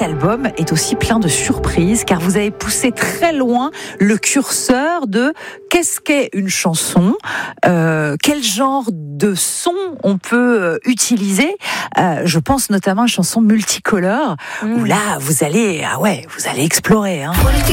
album est aussi plein de surprises, car vous avez poussé très loin le curseur de qu'est-ce qu'est une chanson, quel genre de son on peut utiliser. Je pense notamment à une chanson multicolore, où là, vous allez explorer. Hein.